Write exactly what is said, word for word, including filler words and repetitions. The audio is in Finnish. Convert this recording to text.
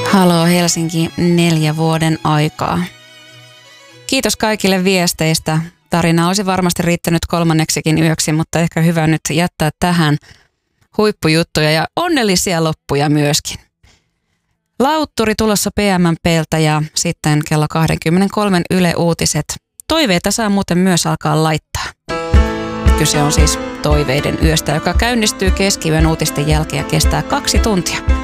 Haloo Helsinki, neljä vuoden aikaa. Kiitos kaikille viesteistä. Tarina olisi varmasti riittänyt kolmanneksikin yöksi, mutta ehkä hyvä nyt jättää tähän huippujuttuja ja onnellisia loppuja myöskin. Lautturi tulossa P M P:ltä ja sitten kello kaksikymmentäkolme Yle Uutiset. Toiveita saa muuten myös alkaa laittaa. Kyse on siis toiveiden yöstä, joka käynnistyy keskiyön uutisten jälkeen ja kestää kaksi tuntia.